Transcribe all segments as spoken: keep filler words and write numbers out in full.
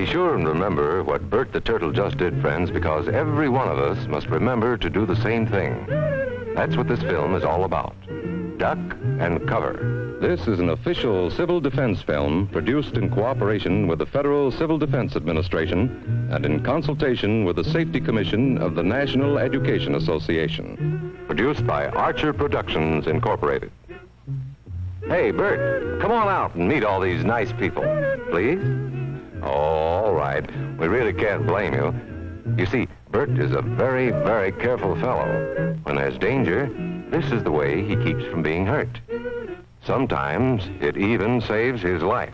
sure and remember what Bert the Turtle just did, friends, because every one of us must remember to do the same thing. That's what this film is all about. Duck and cover. This is an official civil defense film produced in cooperation with the Federal Civil Defense Administration and in consultation with the Safety Commission of the National Education Association. Produced by Archer Productions, Incorporated. Hey, Bert, come on out and meet all these nice people, please. Oh, all right. We really can't blame you. You see, Bert is a very, very careful fellow. When there's danger, this is the way he keeps from being hurt. Sometimes it even saves his life.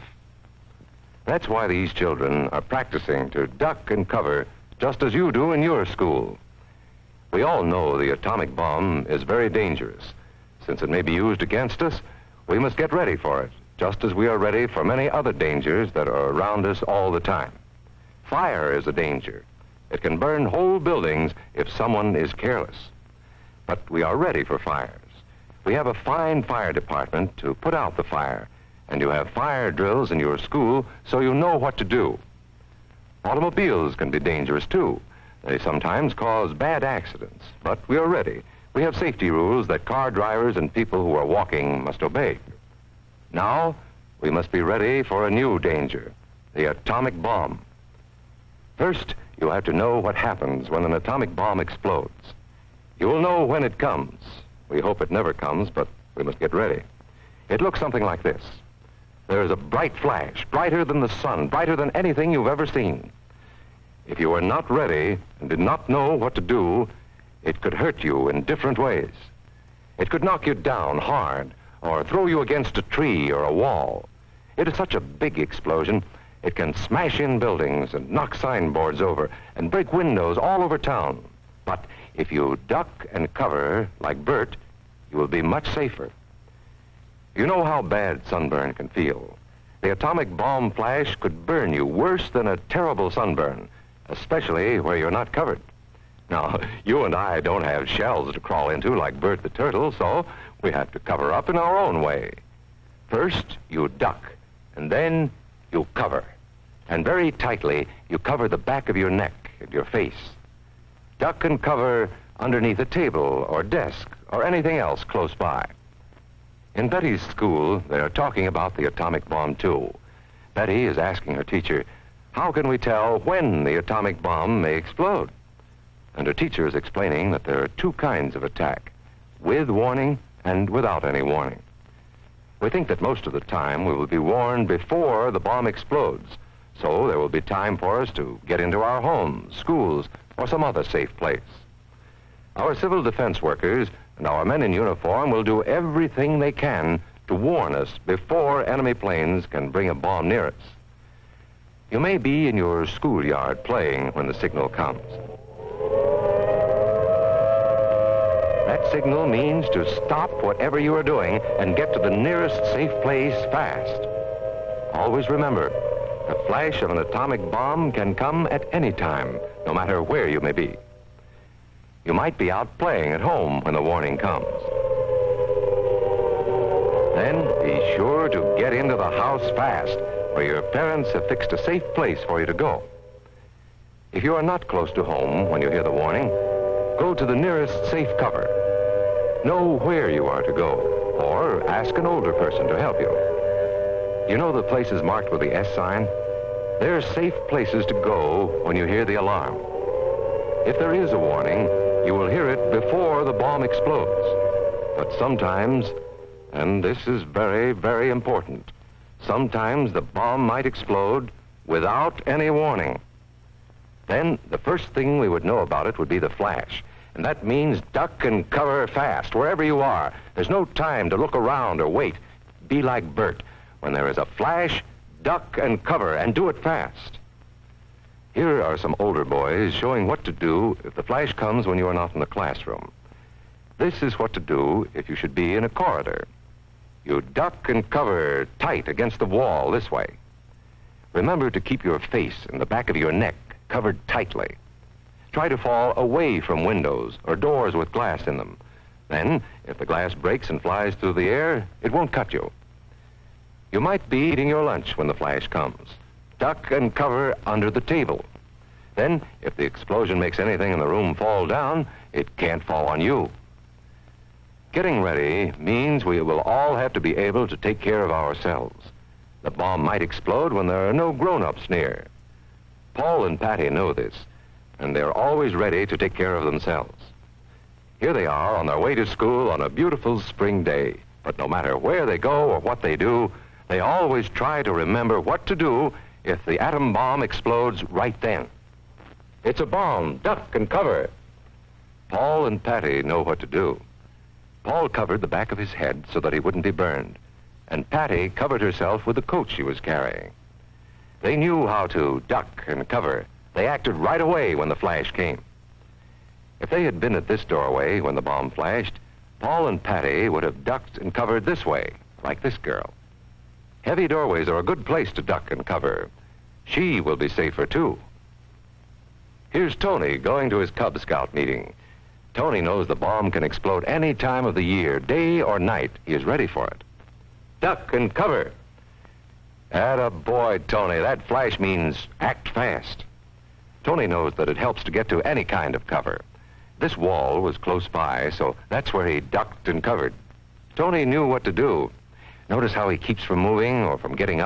That's why these children are practicing to duck and cover just as you do in your school. We all know the atomic bomb is very dangerous. Since it may be used against us, we must get ready for it, just as we are ready for many other dangers that are around us all the time. Fire is a danger. It can burn whole buildings if someone is careless. But we are ready for fires. We have a fine fire department to put out the fire, and you have fire drills in your school so you know what to do. Automobiles can be dangerous too. They sometimes cause bad accidents, but we are ready. We have safety rules that car drivers and people who are walking must obey. Now, we must be ready for a new danger, the atomic bomb. First, you have to know what happens when an atomic bomb explodes. You will know when it comes. We hope it never comes, but we must get ready. It looks something like this. There is a bright flash, brighter than the sun, brighter than anything you've ever seen. If you were not ready and did not know what to do, it could hurt you in different ways. It could knock you down hard or throw you against a tree or a wall. It is such a big explosion, it can smash in buildings and knock signboards over and break windows all over town. But if you duck and cover like Bert, you will be much safer. You know how bad sunburn can feel. The atomic bomb flash could burn you worse than a terrible sunburn, especially where you're not covered. Now, you and I don't have shells to crawl into like Bert the Turtle, so we have to cover up in our own way. First, you duck, and then you cover. And very tightly, you cover the back of your neck and your face. Duck and cover underneath a table or desk or anything else close by. In Betty's school, they are talking about the atomic bomb, too. Betty is asking her teacher, how can we tell when the atomic bomb may explode? And her teacher is explaining that there are two kinds of attack, with warning and without any warning. We think that most of the time we will be warned before the bomb explodes, so there will be time for us to get into our homes, schools, or some other safe place. Our civil defense workers and our men in uniform will do everything they can to warn us before enemy planes can bring a bomb near us. You may be in your schoolyard playing when the signal comes. That signal means to stop whatever you are doing and get to the nearest safe place fast. Always remember, the flash of an atomic bomb can come at any time, no matter where you may be. You might be out playing at home when the warning comes. Then be sure to get into the house fast, where your parents have fixed a safe place for you to go. If you are not close to home when you hear the warning, go to the nearest safe cover. Know where you are to go, or ask an older person to help you. You know the places marked with the S sign? They're safe places to go when you hear the alarm. If there is a warning, you will hear it before the bomb explodes. But sometimes, and this is very, very important, sometimes the bomb might explode without any warning. Then the first thing we would know about it would be the flash. And that means duck and cover fast, wherever you are. There's no time to look around or wait. Be like Bert. When there is a flash, duck and cover, and do it fast. Here are some older boys showing what to do if the flash comes when you are not in the classroom. This is what to do if you should be in a corridor. You duck and cover tight against the wall this way. Remember to keep your face and the back of your neck covered tightly. Try to fall away from windows or doors with glass in them. Then, if the glass breaks and flies through the air, it won't cut you. You might be eating your lunch when the flash comes. duck and cover under the table. Then, if the explosion makes anything in the room fall down, it can't fall on you. Getting ready means we will all have to be able to take care of ourselves. The bomb might explode when there are no grown-ups near. Paul and Patty know this, and they're always ready to take care of themselves. Here they are on their way to school on a beautiful spring day. But no matter where they go or what they do, they always try to remember what to do if the atom bomb explodes right then. It's a bomb. Duck and cover. Paul and Patty know what to do. Paul covered the back of his head so that he wouldn't be burned, and Patty covered herself with the coat she was carrying. They knew how to duck and cover. They acted right away when the flash came. If they had been at this doorway when the bomb flashed, Paul and Patty would have ducked and covered this way, like this girl. Heavy doorways are a good place to duck and cover. She will be safer, too. Here's Tony going to his Cub Scout meeting. Tony knows the bomb can explode any time of the year, day or night. He is ready for it. Duck and cover. Atta boy, Tony. That flash means act fast. Tony knows that it helps to get to any kind of cover. This wall was close by, so that's where he ducked and covered. Tony knew what to do. Notice how he keeps from moving or from getting up.